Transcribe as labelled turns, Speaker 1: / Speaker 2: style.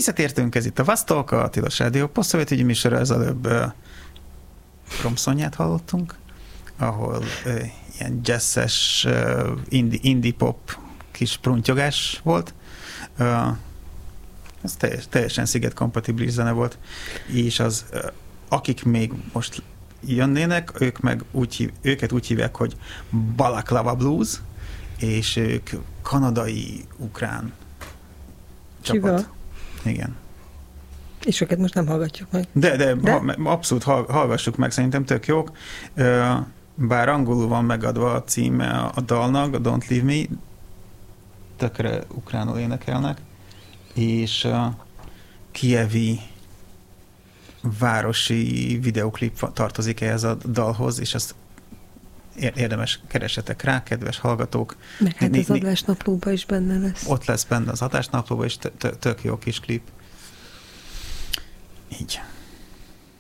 Speaker 1: Visszatértünk, ez itt a Vostok, a Tilos Rádió posztszövetügyi műsora, az előbb Romszonyát hallottunk, ahol ilyen jazzes, indie pop kis pruntyogás volt. Ez teljesen szigetkompatibilis zene volt, és az, akik még most jönnének, őket úgy hívják, hogy Balaklava Blues, és ők kanadai-ukrán csapat. Igen.
Speaker 2: És őket most nem hallgatjuk meg.
Speaker 1: De? Abszolút hallgassuk meg, szerintem tök jók. Bár angolul van megadva a címe a dalnak, a Don't Leave Me, tökre ukránul énekelnek, és kijevi városi videoklip tartozik ehhez a dalhoz, és azt érdemes keresetek rá, kedves hallgatók.
Speaker 2: Meg hát az adásnaplóban is benne lesz.
Speaker 1: Ott lesz benne az adásnaplóban, és tök jó kis klip. Így.